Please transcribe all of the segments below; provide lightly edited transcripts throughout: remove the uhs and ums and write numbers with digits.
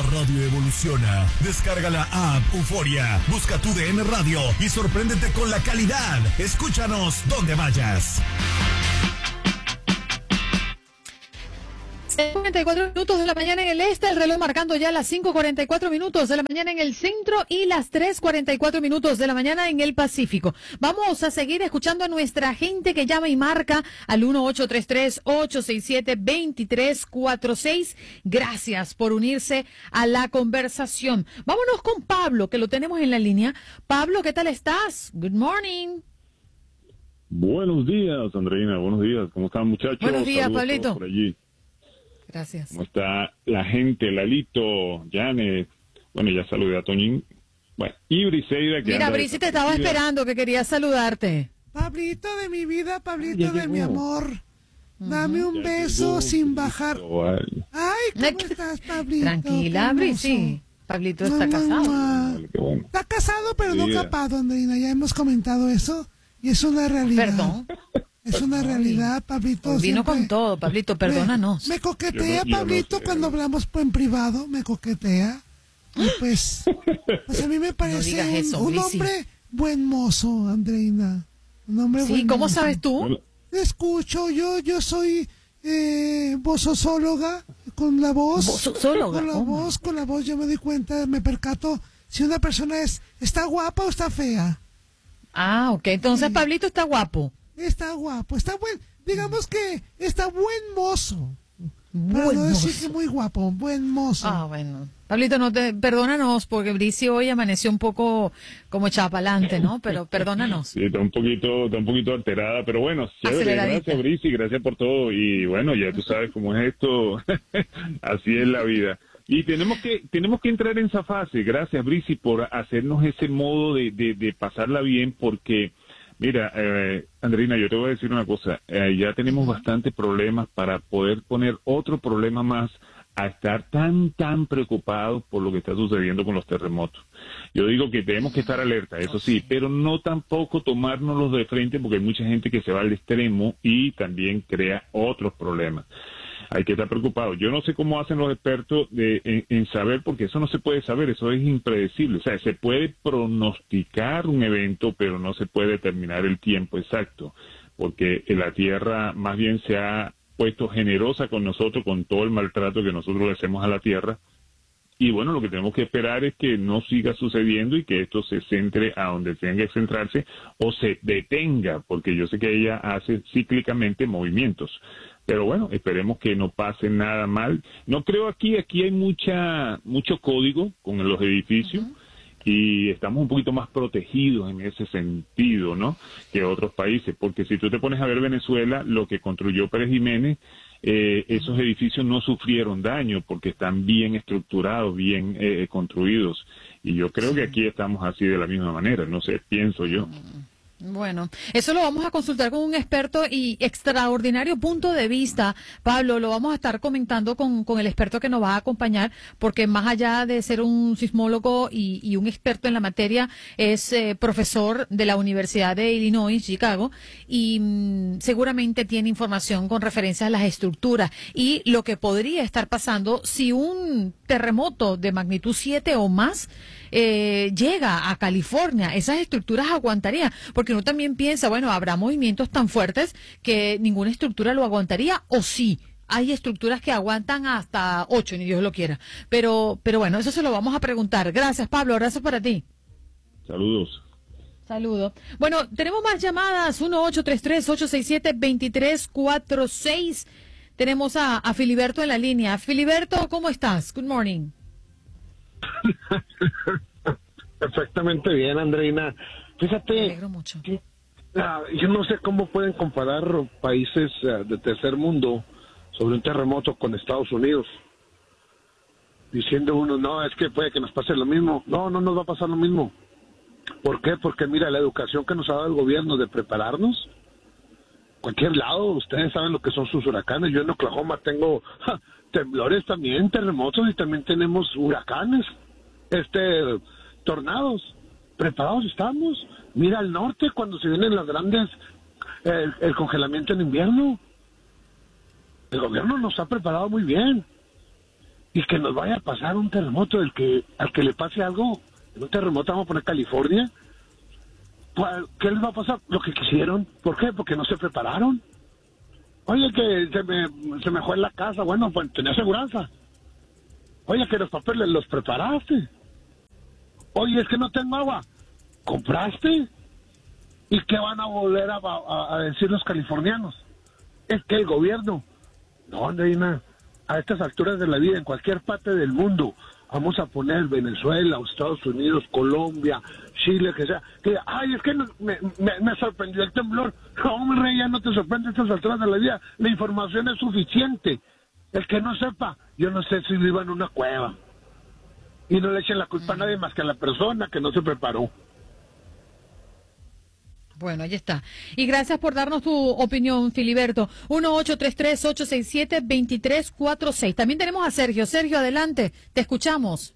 La radio evoluciona. Descarga la app Euforia. Busca tu DN Radio y sorpréndete con la calidad. Escúchanos donde vayas. 44 minutos de la mañana en el este, el reloj marcando ya las 5:44 minutos de la mañana en el centro y las 3:44 minutos de la mañana en el Pacífico. Vamos a seguir escuchando a nuestra gente que llama y marca al 1-833-867-2346. Gracias por unirse a la conversación. Vámonos con Pablo, que lo tenemos en la línea. Pablo, ¿qué tal estás? Good morning. Buenos días, Andreina. Buenos días. ¿Cómo están, muchachos? Buenos días, Saludos Pablito. por allí. Gracias. ¿Cómo está la gente? Lalito, Janet. Bueno, ya saludé a Toñín. Bueno, y Briseida. Que Mira, Brisi te estaba esperando, que quería saludarte. Pablito de mi vida, Pablito de mi amor. Dame un beso sin bajar. Ay, ¿cómo estás, Pablito? Tranquila, Brisi. Pablito está casado. Vale, qué bueno. Está casado, pero no Sí, capado, Andreina. Ya hemos comentado eso y es una realidad. Perdón. Es una realidad, Pablito. Vino siempre con todo, Pablito, perdónanos. Me coquetea, Yo no Pablito, sé. cuando hablamos en privado, me coquetea. Y pues a mí me parece digas eso, un Brisi. hombre buen mozo, Andreina. Un hombre Sí, buen ¿cómo mozo. sabes tú? Bueno, Escucho, yo soy vozosóloga, con la voz. Vozosóloga, Con la voz yo me doy cuenta, me percato si una persona está guapa o está fea. Ah, ok, entonces Sí. Pablito está guapo. Está guapo, está buen, digamos que está buen mozo. Para Buen no decir mozo. que muy guapo, buen mozo. Ah, bueno. Pablito, perdónanos, porque Brisi hoy amaneció un poco como chapalante, ¿no? Pero perdónanos. sí, está un poquito alterada, pero bueno, chévere. Aceleradita. Gracias, Brisi, gracias por todo. Y bueno, ya tú sabes cómo es esto. Así es la vida. Y tenemos que entrar en esa fase. Gracias, Brisi, por hacernos ese modo de pasarla bien, porque mira, Andreina, yo te voy a decir una cosa, ya tenemos bastantes problemas para poder poner otro problema más a estar tan preocupados por lo que está sucediendo con los terremotos. Yo digo que tenemos que estar alerta, eso sí, pero no tampoco tomárnoslos de frente, porque hay mucha gente que se va al extremo y también crea otros problemas. Hay que estar preocupado. Yo no sé cómo hacen los expertos en saber, porque eso no se puede saber, eso es impredecible. O sea, se puede pronosticar un evento, pero no se puede determinar el tiempo exacto, porque la Tierra más bien se ha puesto generosa con nosotros, con todo el maltrato que nosotros le hacemos a la Tierra. Y bueno, lo que tenemos que esperar es que no siga sucediendo y que esto se centre a donde tenga que centrarse o se detenga, porque yo sé que ella hace cíclicamente movimientos. Pero bueno, esperemos que no pase nada mal. No creo aquí hay mucho código con los edificios y estamos un poquito más protegidos en ese sentido, ¿no? Que otros países, porque si tú te pones a ver Venezuela, lo que construyó Pérez Jiménez, esos edificios no sufrieron daño porque están bien estructurados, bien construidos. Y yo creo que aquí estamos así de la misma manera, no sé, pienso yo. Bueno, eso lo vamos a consultar con un experto y extraordinario punto de vista. Pablo, lo vamos a estar comentando con el experto que nos va a acompañar, porque más allá de ser un sismólogo y un experto en la materia, es profesor de la Universidad de Illinois, Chicago, y seguramente tiene información con referencia a las estructuras y lo que podría estar pasando si un terremoto de magnitud 7 o más llega a California. Esas estructuras aguantarían, porque uno también piensa, bueno, habrá movimientos tan fuertes que ninguna estructura lo aguantaría, o sí, hay estructuras que aguantan hasta 8, ni Dios lo quiera. Pero bueno, eso se lo vamos a preguntar. Gracias, Pablo, abrazo para ti. Saludos. Saludos. Bueno, tenemos más llamadas, 1-833-867-2346. Tenemos a Filiberto en la línea. Filiberto, ¿cómo estás? Good morning. Perfectamente bien, Andreina. Me Fíjate, alegro mucho. yo no sé cómo pueden comparar países de tercer mundo sobre un terremoto con Estados Unidos. Diciendo uno, no, es que puede que nos pase lo mismo. No nos va a pasar lo mismo. ¿Por qué? Porque mira, la educación que nos ha dado el gobierno de prepararnos, cualquier lado, ustedes saben lo que son sus huracanes. Yo en Oklahoma tengo temblores también, terremotos, y también tenemos huracanes, tornados. Preparados estamos. Mira al norte cuando se vienen las grandes, el congelamiento en invierno. El gobierno nos ha preparado muy bien. y que nos vaya a pasar un terremoto, al que le pase algo, en un terremoto vamos a poner California, ¿qué les va a pasar? Lo que quisieron. ¿Por qué? Porque no se prepararon. Oye, que se me fue en la casa. Bueno, pues tenía aseguranza. Oye, que los papeles los preparaste. Oye, es que no tengo agua. ¿Compraste? ¿Y qué van a volver a decir los californianos? Es que el gobierno... No, Andreina, a estas alturas de la vida, en cualquier parte del mundo, vamos a poner Venezuela, Estados Unidos, Colombia, Chile, que sea. Que, ay, es que me sorprendió el temblor. No, mi rey, ya no te sorprende a estas alturas de la vida. La información es suficiente. El que no sepa, yo no sé si viva en una cueva. Y no le echen la culpa a nadie más que a la persona que no se preparó. Bueno, ahí está. Y gracias por darnos tu opinión, Filiberto. 1-833-867-2346. También tenemos a Sergio. Sergio, adelante. Te escuchamos.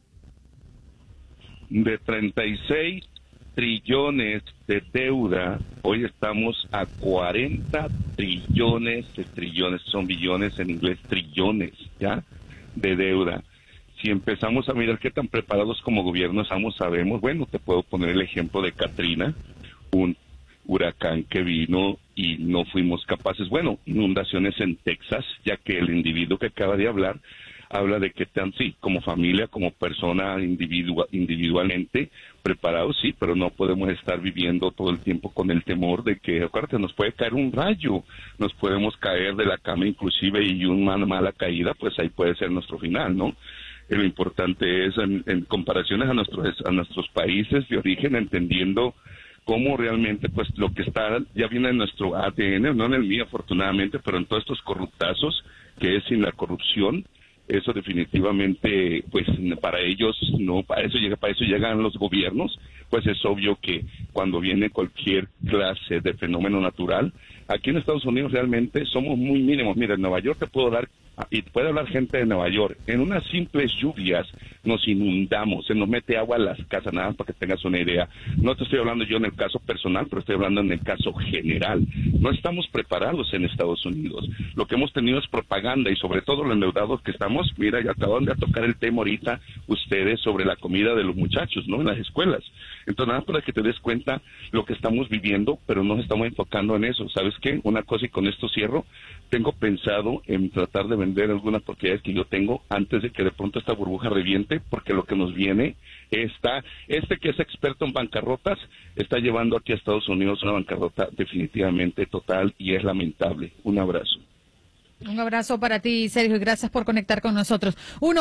De 36 trillones de deuda, hoy estamos a 40 trillones de trillones, son billones en inglés, trillones, ¿ya? De deuda. Si empezamos a mirar qué tan preparados como gobierno estamos, sabemos, bueno, te puedo poner el ejemplo de Katrina, un huracán que vino y no fuimos capaces, bueno, inundaciones en Texas, ya que el individuo que acaba de hablar, habla de que tan sí, como familia, como persona individualmente preparados, sí, pero no podemos estar viviendo todo el tiempo con el temor de que, acuérdate, nos puede caer un rayo, nos podemos caer de la cama inclusive y una mala caída, pues ahí puede ser nuestro final, ¿no? Lo importante es, en comparaciones a nuestros países de origen, entendiendo cómo realmente, pues, lo que está, ya viene en nuestro ADN, no en el mío, afortunadamente, pero en todos estos corruptazos, que es sin la corrupción, eso definitivamente, pues, para ellos, no, para eso llegan los gobiernos, pues es obvio que cuando viene cualquier clase de fenómeno natural, aquí en Estados Unidos realmente somos muy mínimos. Mira, en Nueva York te puedo dar, y puede hablar gente de Nueva York, en unas simples lluvias nos inundamos, se nos mete agua a las casas, nada más para que tengas una idea. No te estoy hablando yo en el caso personal, pero estoy hablando en el caso general. No estamos preparados en Estados Unidos. Lo que hemos tenido es propaganda y sobre todo los endeudados que estamos, mira, ya acaban de tocar el tema ahorita ustedes sobre la comida de los muchachos, ¿no? En las escuelas. Entonces, nada para que te des cuenta lo que estamos viviendo, pero no nos estamos enfocando en eso. ¿Sabes qué? Una cosa, y con esto cierro, tengo pensado en tratar de vender algunas propiedades que yo tengo antes de que de pronto esta burbuja reviente, porque lo que nos viene está, que es experto en bancarrotas, está llevando aquí a Estados Unidos una bancarrota definitivamente total y es lamentable. Un abrazo. Un abrazo para ti, Sergio, y gracias por conectar con nosotros.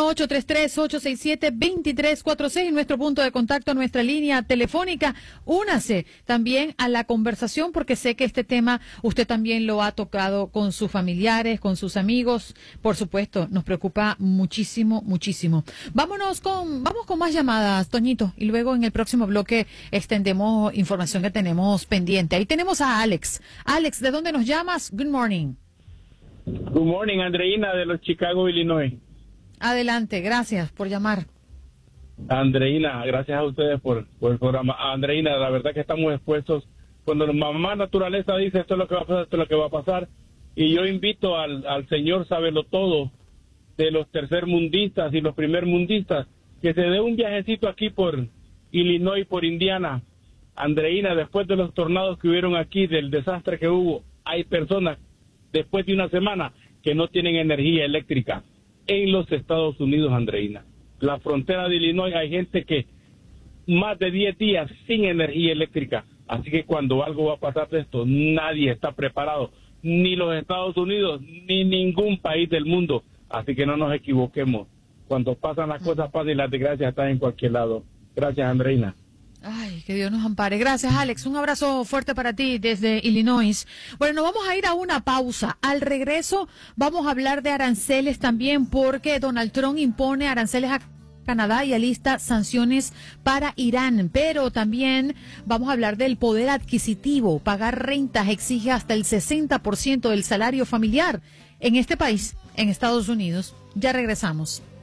1-833-867-2346, nuestro punto de contacto, nuestra línea telefónica. Únase también a la conversación porque sé que este tema usted también lo ha tocado con sus familiares, con sus amigos. Por supuesto, nos preocupa muchísimo, muchísimo. Vamos con más llamadas, Toñito, y luego en el próximo bloque extendemos información que tenemos pendiente. Ahí tenemos a Alex. Alex, ¿de dónde nos llamas? Good morning. Good morning, Andreina, de los Chicago, Illinois. Adelante, gracias por llamar. Andreina, gracias a ustedes por el programa. Andreina, la verdad que estamos expuestos. Cuando la mamá naturaleza dice esto es lo que va a pasar, esto es lo que va a pasar. Y yo invito al señor Sabelo Todo de los tercermundistas y los primermundistas que se dé un viajecito aquí por Illinois, por Indiana. Andreina, después de los tornados que hubieron aquí, del desastre que hubo, hay personas después de una semana que no tienen energía eléctrica en los Estados Unidos, Andreina. La frontera de Illinois hay gente que más de 10 días sin energía eléctrica. Así que cuando algo va a pasar de esto, nadie está preparado, ni los Estados Unidos, ni ningún país del mundo. Así que no nos equivoquemos. Cuando pasan las cosas, pasan y las desgracias están en cualquier lado. Gracias, Andreina. Ay, que Dios nos ampare. Gracias, Alex. Un abrazo fuerte para ti desde Illinois. Bueno, nos vamos a ir a una pausa. Al regreso vamos a hablar de aranceles también porque Donald Trump impone aranceles a Canadá y alista sanciones para Irán. Pero también vamos a hablar del poder adquisitivo. Pagar rentas exige hasta el 60% del salario familiar en este país, en Estados Unidos. Ya regresamos.